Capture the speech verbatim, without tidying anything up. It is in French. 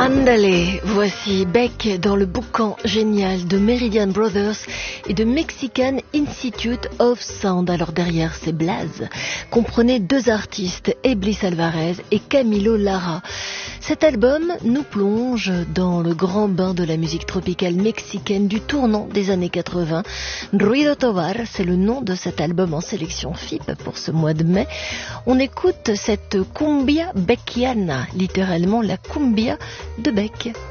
Andale, voici Beck dans le boucan génial de Meridian Brothers et de Mexican Institute of Sound. Alors derrière c'est Blaze. Comprenez deux artistes, Eblis Alvarez et Camilo Lara. Cet album nous plonge dans le grand bain de la musique tropicale mexicaine du tournant des années quatre-vingts. Ruido Tovar, c'est le nom de cet album en sélection F I P pour ce mois de mai. On écoute cette cumbia beckiana, littéralement la cumbia de Beck.